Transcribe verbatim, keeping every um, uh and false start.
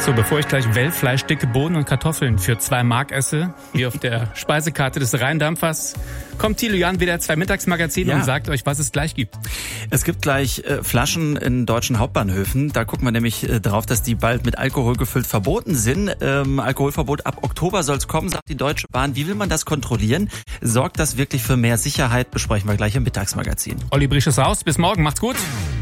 So, bevor ich gleich Wellfleisch, dicke Bohnen und Kartoffeln für zwei Mark esse, wie auf der Speisekarte des Rheindampfers, kommt Thilo Jahn wieder zwei Mittagsmagazin ja. und sagt euch, was es gleich gibt. Es gibt gleich äh, Flaschen in deutschen Hauptbahnhöfen. Da gucken wir nämlich äh, drauf, dass die bald mit Alkohol gefüllt verboten sind. Ähm, Alkoholverbot ab Oktober soll es kommen, sagt die Deutsche Bahn. Wie will man das kontrollieren? Sorgt das wirklich für mehr Sicherheit? Besprechen wir gleich im Mittagsmagazin. Olli Brisch ist raus. Bis morgen. Macht's gut.